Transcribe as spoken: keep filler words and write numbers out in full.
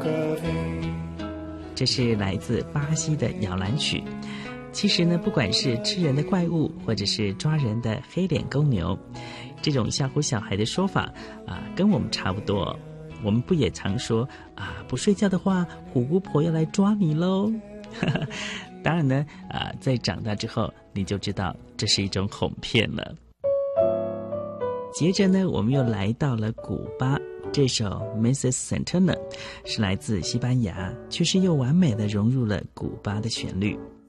这是来自巴西的摇篮曲。其实呢，不管是吃人的怪物，或者是抓人的黑脸公牛，这种吓唬小孩的说法啊，跟我们差不多。我们不也常说啊，不睡觉的话，虎姑婆要来抓你喽。当然呢，啊，在长大之后，你就知道这是一种哄骗了。接着呢，我们又来到了古巴。这首 Missus Santana 是来自西班牙，却是又完美的融入了古巴的旋律。